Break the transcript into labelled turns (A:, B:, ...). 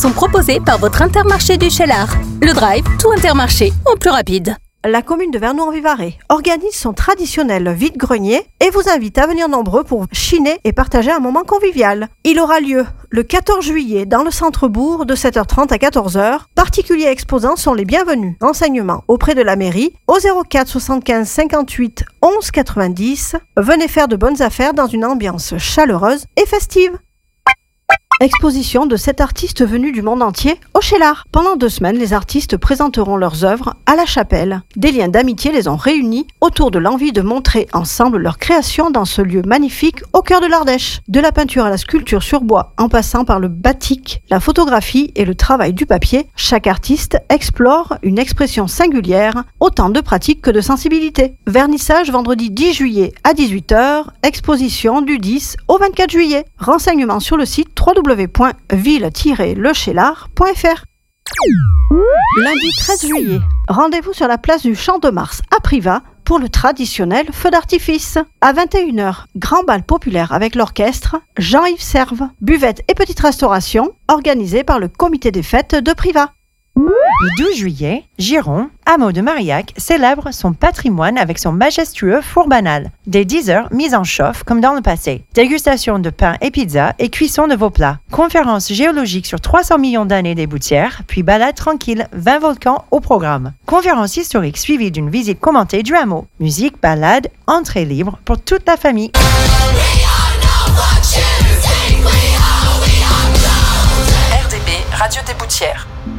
A: sont proposés par votre Intermarché du Cheylard. Le Drive, tout Intermarché en plus rapide.
B: La commune de Vernoux-en-Vivarais organise son traditionnel vide-grenier et vous invite à venir nombreux pour chiner et partager un moment convivial. Il aura lieu le 14 juillet dans le centre-bourg de 7h30 à 14h. Particuliers exposants sont les bienvenus. Renseignements auprès de la mairie au 04 75 58 11 90. Venez faire de bonnes affaires dans une ambiance chaleureuse et festive. Exposition de 7 artistes venus du monde entier au Cheylard. Pendant 2 semaines, les artistes présenteront leurs œuvres à la chapelle. Des liens d'amitié les ont réunis autour de l'envie de montrer ensemble leur création dans ce lieu magnifique au cœur de l'Ardèche. De la peinture à la sculpture sur bois, en passant par le batik, la photographie et le travail du papier, chaque artiste explore une expression singulière, autant de pratique que de sensibilité. Vernissage vendredi 10 juillet à 18h, exposition du 10 au 24 juillet. Renseignements sur le site www.ville-lechéylard.fr. Lundi 13 juillet, rendez-vous sur la place du Champ de Mars à Privas pour le traditionnel feu d'artifice. À 21h, grand bal populaire avec l'orchestre Jean-Yves Serve, buvette et petite restauration organisée par le comité des fêtes de Privas.
C: Le 12 juillet, Giron, hameau de Marillac, célèbre son patrimoine avec son majestueux four banal. Dès 10h, mise en chauffe comme dans le passé. Dégustation de pain et pizza et cuisson de vos plats. Conférence géologique sur 300 millions d'années des Boutières, puis balade tranquille, 20 volcans au programme. Conférence historique suivie d'une visite commentée du hameau. Musique, balade, entrée libre pour toute la famille.
D: RDB, Radio des Boutières.